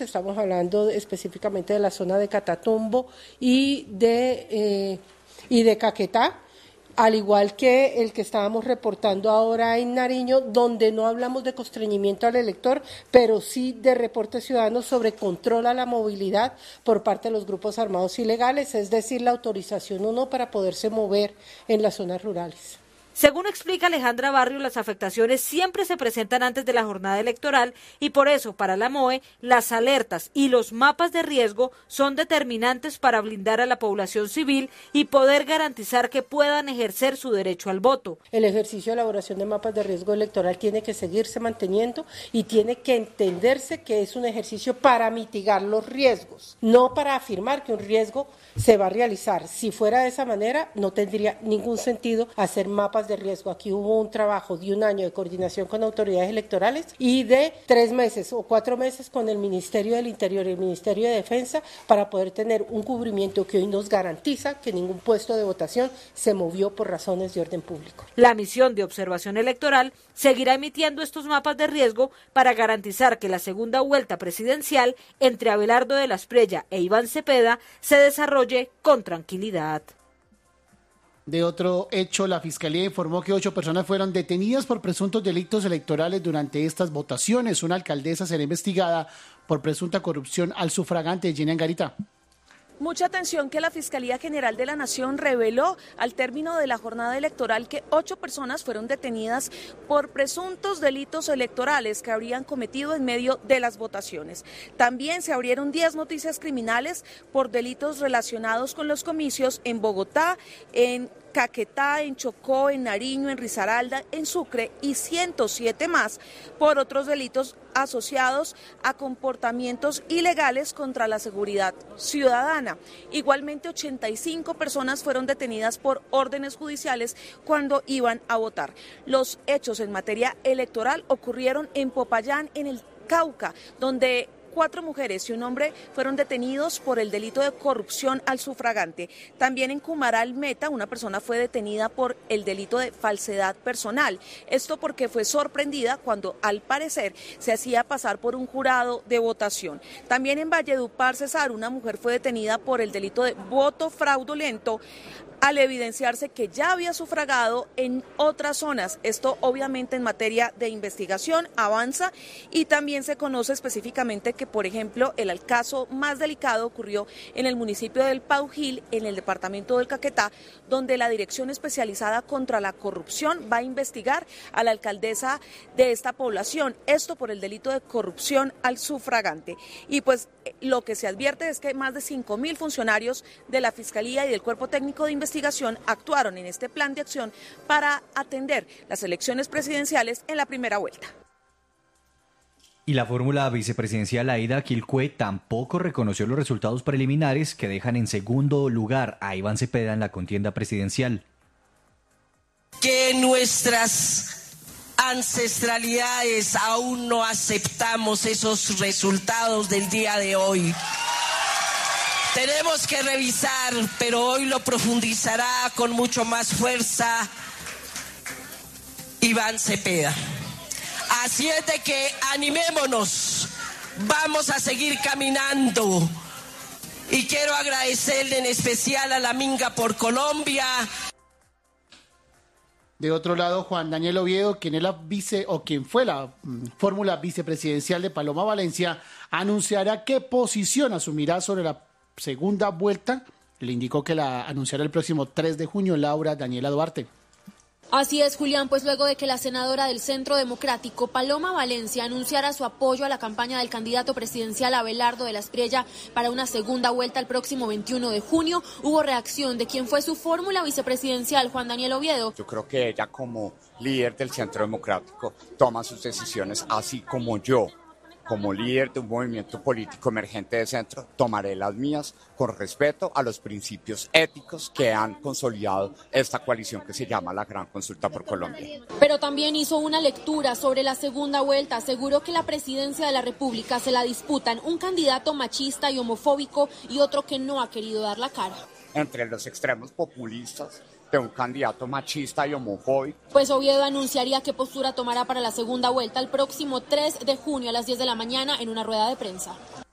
estamos hablando específicamente de la zona de Catatumbo y de Caquetá, al igual que el que estábamos reportando ahora en Nariño, donde no hablamos de constreñimiento al elector, pero sí de reportes ciudadanos sobre control a la movilidad por parte de los grupos armados ilegales, es decir, la autorización o no para poderse mover en las zonas rurales. Según explica Alejandra Barrio, las afectaciones siempre se presentan antes de la jornada electoral y por eso, para la MOE, las alertas y los mapas de riesgo son determinantes para blindar a la población civil y poder garantizar que puedan ejercer su derecho al voto. El ejercicio de elaboración de mapas de riesgo electoral tiene que seguirse manteniendo y tiene que entenderse que es un ejercicio para mitigar los riesgos, no para afirmar que un riesgo se va a realizar. Si fuera de esa manera, no tendría ningún sentido hacer mapas de riesgo. Aquí hubo un trabajo de 1 año de coordinación con autoridades electorales y de 3 meses o 4 meses con el Ministerio del Interior y el Ministerio de Defensa para poder tener un cubrimiento que hoy nos garantiza que ningún puesto de votación se movió por razones de orden público. La misión de observación electoral seguirá emitiendo estos mapas de riesgo para garantizar que la segunda vuelta presidencial entre Abelardo de la Espriella e Iván Cepeda se desarrolle con tranquilidad. De otro hecho, la Fiscalía informó que 8 personas fueron detenidas por presuntos delitos electorales durante estas votaciones. Una alcaldesa será investigada por presunta corrupción al sufragante. Jenny Angarita. Mucha atención que la Fiscalía General de la Nación reveló al término de la jornada electoral que 8 personas fueron detenidas por presuntos delitos electorales que habrían cometido en medio de las votaciones. También se abrieron 10 noticias criminales por delitos relacionados con los comicios en Bogotá, en Caquetá, en Chocó, en Nariño, en Risaralda, en Sucre y 107 más por otros delitos asociados a comportamientos ilegales contra la seguridad ciudadana. Igualmente 85 personas fueron detenidas por órdenes judiciales cuando iban a votar. Los hechos en materia electoral ocurrieron en Popayán, en el Cauca, donde 4 mujeres y un hombre fueron detenidos por el delito de corrupción al sufragante. También en Cumaral Meta, una persona fue detenida por el delito de falsedad personal. Esto porque fue sorprendida cuando, al parecer, se hacía pasar por un jurado de votación. También en Valledupar, Cesar, una mujer fue detenida por el delito de voto fraudulento al evidenciarse que ya había sufragado en otras zonas. Esto obviamente en materia de investigación avanza y también se conoce específicamente que, por ejemplo, el caso más delicado ocurrió en el municipio del Paujil, en el departamento del Caquetá, donde la Dirección Especializada contra la Corrupción va a investigar a la alcaldesa de esta población, esto por el delito de corrupción al sufragante. Y pues lo que se advierte es que más de 5.000 funcionarios de la Fiscalía y del Cuerpo Técnico de Investigación actuaron en este plan de acción para atender las elecciones presidenciales en la primera vuelta. Y la fórmula vicepresidencial Aida Quilcue tampoco reconoció los resultados preliminares que dejan en segundo lugar a Iván Cepeda en la contienda presidencial. Que nuestras ancestralidades aún no aceptamos esos resultados del día de hoy. Tenemos que revisar, pero hoy lo profundizará con mucho más fuerza Iván Cepeda. Así es de que animémonos, vamos a seguir caminando. Y quiero agradecerle en especial a la Minga por Colombia. De otro lado, Juan Daniel Oviedo, quien fue la fórmula vicepresidencial de Paloma Valencia, anunciará qué posición asumirá sobre la segunda vuelta. Le indicó que la anunciará el próximo 3 de junio Laura Daniela Duarte. Así es, Julián, pues luego de que la senadora del Centro Democrático, Paloma Valencia, anunciara su apoyo a la campaña del candidato presidencial Abelardo de la Espriella para una segunda vuelta el próximo 21 de junio, hubo reacción de quien fue su fórmula vicepresidencial, Juan Daniel Oviedo. Yo creo que ella, como líder del Centro Democrático, toma sus decisiones, así como yo, como líder de un movimiento político emergente de centro, tomaré las mías con respeto a los principios éticos que han consolidado esta coalición que se llama la Gran Consulta por Colombia. Pero también hizo una lectura sobre la segunda vuelta. Aseguró que la presidencia de la República se la disputan un candidato machista y homofóbico y otro que no ha querido dar la cara. Entre los extremos populistas de un candidato machista y homofóbico. Pues Oviedo anunciaría qué postura tomará para la segunda vuelta el próximo 3 de junio a las 10 de la mañana en una rueda de prensa.